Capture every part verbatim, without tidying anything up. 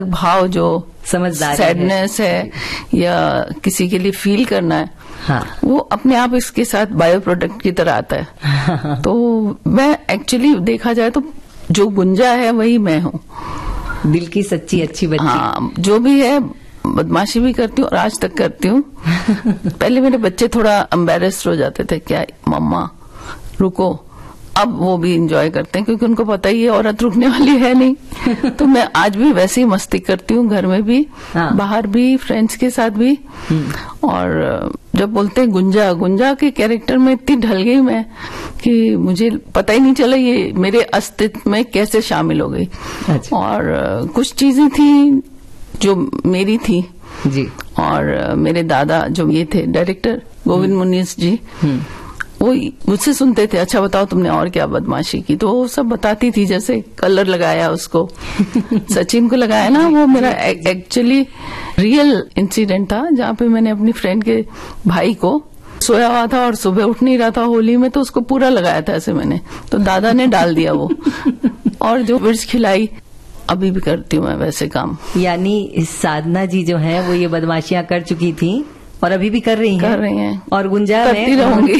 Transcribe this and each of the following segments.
भाव जो समझदारी सैडनेस है, है या किसी के लिए फील करना है, हाँ, वो अपने आप इसके साथ बायो प्रोडक्ट की तरह आता है। तो मैं एक्चुअली देखा जाए तो जो गुंजा है वही मैं हूँ, दिल की सच्ची अच्छी बच्ची। हाँ, जो भी है बदमाशी भी करती हूँ और आज तक करती हूँ। पहले मेरे बच्चे थोड़ा एम्बेरेस्ड हो जाते थे, क्या मम्मा रुको, अब वो भी इंजॉय करते हैं क्योंकि उनको पता ही है औरत रुकने वाली है नहीं। तो मैं आज भी वैसे ही मस्ती करती हूँ, घर में भी, हाँ, बाहर भी, फ्रेंड्स के साथ भी। और जब बोलते हैं गुंजा, गुंजा के कैरेक्टर में इतनी ढल गई मैं कि मुझे पता ही नहीं चला ये मेरे अस्तित्व में कैसे शामिल हो गई। अच्छा। और कुछ चीजें थी जो मेरी थी जी, और मेरे दादा जो ये थे डायरेक्टर गोविंद मुनीस जी, वो मुझसे सुनते थे, अच्छा बताओ तुमने और क्या बदमाशी की, तो वो सब बताती थी, जैसे कलर लगाया उसको सचिन को लगाया ना, वो मेरा एक्चुअली रियल इंसिडेंट था, जहाँ पे मैंने अपनी फ्रेंड के भाई को सोया हुआ था और सुबह उठ नहीं रहा था होली में, तो उसको पूरा लगाया था ऐसे मैंने, तो दादा ने डाल दिया वो। और जो मिर्च खिलाई, अभी भी करती हूँ मैं वैसे काम। यानी साधना जी जो है वो ये बदमाशियां कर चुकी थी और अभी भी कर रही हैं, कर रही हैं और गुंजा करती रहूंगी।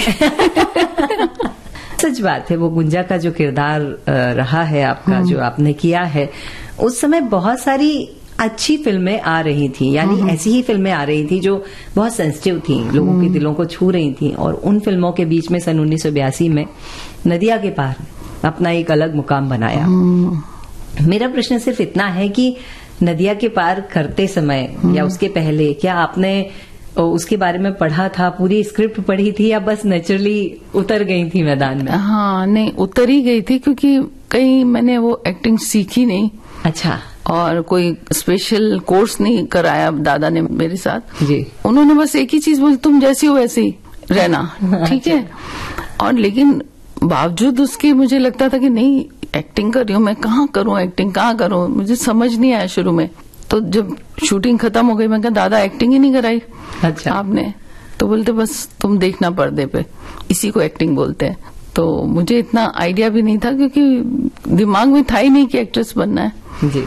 सच बात है, वो गुंजा का जो किरदार रहा है आपका, जो आपने किया है, उस समय बहुत सारी अच्छी फिल्में आ रही थी, यानी ऐसी ही फिल्में आ रही थी जो बहुत सेंसिटिव थी, लोगों के दिलों को छू रही थी। और उन फिल्मों के बीच में सन उन्नीस सौ बयासी में नदिया के पार अपना एक अलग मुकाम बनाया। मेरा प्रश्न सिर्फ इतना है कि नदिया के पार करते समय या उसके पहले क्या आपने उसके बारे में पढ़ा था, पूरी स्क्रिप्ट पढ़ी थी, या बस नेचुरली उतर गई थी मैदान में? हाँ, नहीं उतर ही गई थी, क्योंकि कहीं मैंने वो एक्टिंग सीखी नहीं। अच्छा। और कोई स्पेशल कोर्स नहीं कराया दादा ने मेरे साथ जी। उन्होंने बस एक ही चीज बोली, तुम जैसी हो वैसी रहना, ठीक है। और लेकिन बावजूद उसके मुझे लगता था कि नहीं, एक्टिंग कर रही हूँ मैं, कहाँ करूँ एक्टिंग, कहाँ करूँ, मुझे समझ नहीं आया शुरू में। तो जब शूटिंग खत्म हो गई, मैं कहा दादा एक्टिंग ही नहीं कराई अच्छा आपने, तो बोलते बस तुम देखना पर्दे पे, इसी को एक्टिंग बोलते हैं। तो मुझे इतना आइडिया भी नहीं था, क्योंकि दिमाग में था ही नहीं कि एक्ट्रेस बनना है जी।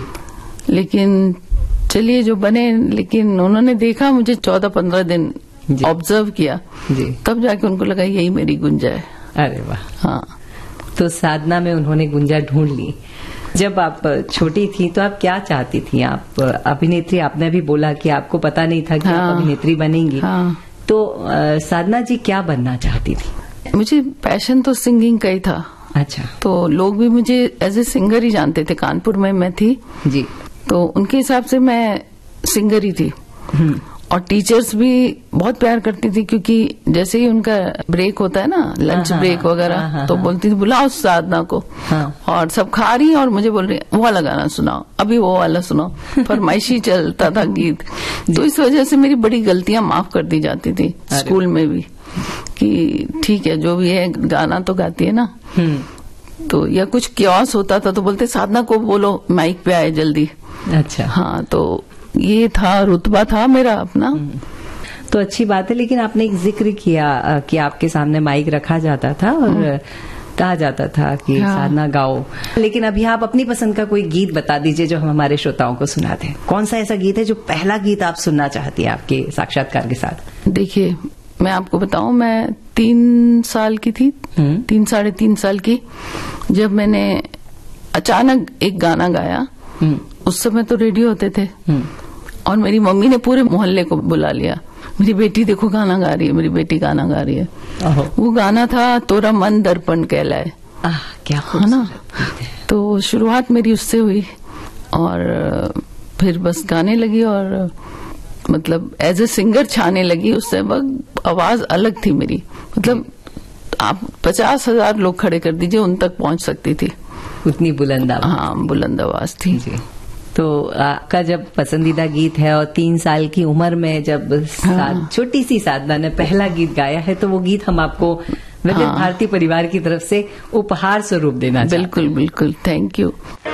लेकिन चलिए जो बने, लेकिन उन्होंने देखा मुझे चौदह पंद्रह दिन ऑब्जर्व किया जी, तब जाके उनको लगा यही मेरी गुंजा है। अरे वाह। हाँ, तो साधना में उन्होंने गुंजा ढूंढ ली। जब आप छोटी थी तो आप क्या चाहती थी? आप अभिनेत्री, आपने भी बोला कि आपको पता नहीं था कि हाँ, आप अभिनेत्री बनेंगी। हाँ, तो आ, साधना जी क्या बनना चाहती थी? मुझे पैशन तो सिंगिंग का ही था। अच्छा। तो लोग भी मुझे एज ए सिंगर ही जानते थे, कानपुर में मैं थी जी, तो उनके हिसाब से मैं सिंगर ही थी। और टीचर्स भी बहुत प्यार करती थी, क्योंकि जैसे ही उनका ब्रेक होता है ना, लंच ब्रेक वगैरह, तो बोलती थी बुलाओ साधना को। हाँ। और सब खा रही और मुझे बोल रही वो वाला गाना सुनाओ, अभी वो वाला सुनाओ, फरमाइशी चलता था गीत। तो इस वजह से मेरी बड़ी गलतियां माफ कर दी जाती थी स्कूल में भी, कि ठीक है जो भी है गाना तो गाती है ना। तो या कुछ क्योस होता था तो बोलते साधना को बोलो माइक पे आए जल्दी। अच्छा। हाँ, तो ये था, रुतबा था मेरा अपना। तो अच्छी बात है, लेकिन आपने एक जिक्र किया कि आपके सामने माइक रखा जाता था और कहा जाता था कि हाँ, साधना गाओ। लेकिन अभी आप अपनी पसंद का कोई गीत बता दीजिए जो हम हमारे श्रोताओं को सुना दें। कौन सा ऐसा गीत है जो पहला गीत आप सुनना चाहती है आपके साक्षात्कार के साथ? देखिए, मैं आपको बताऊं, मैं तीन साल की थी, तीन साढ़े तीन साल की, जब मैंने अचानक एक गाना गाया। उस समय तो रेडियो होते थे और मेरी मम्मी ने पूरे मोहल्ले को बुला लिया, मेरी बेटी देखो गाना गा रही है, मेरी बेटी गाना गा रही है। वो गाना था तोरा मन दर्पण कहलाए। क्या है ना। तो शुरुआत मेरी उससे हुई और फिर बस गाने लगी और मतलब एज ए सिंगर छाने लगी। उससे वक्त आवाज अलग थी मेरी, मतलब आप पचास हजार लोग खड़े कर दीजिए उन तक पहुंच सकती थी, उतनी बुलंद आवाज। हाँ, बुलंद आवाज थी जी। तो आपका जब पसंदीदा गीत है और तीन साल की उम्र में जब हाँ, छोटी सी साधना ने पहला गीत गाया है, तो वो गीत हम आपको विविध हाँ, भारती परिवार की तरफ से उपहार स्वरूप देना चाहते हैं। बिल्कुल बिल्कुल, थैंक यू।